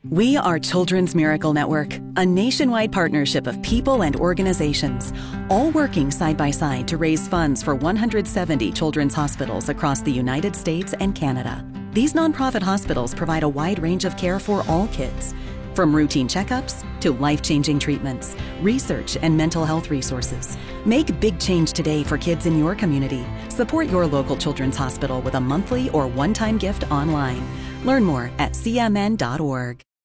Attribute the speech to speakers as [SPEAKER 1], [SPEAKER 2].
[SPEAKER 1] We are Children's Miracle Network, a nationwide partnership of people and organizations, all working side by side to raise funds for 170 children's hospitals across the United States and Canada. These nonprofit hospitals provide a wide range of care for all kids, from routine checkups to life-changing treatments, research, and mental health resources. Make big change today for kids in your community. Support your local children's hospital with a monthly or one-time gift online. Learn more at cmn.org.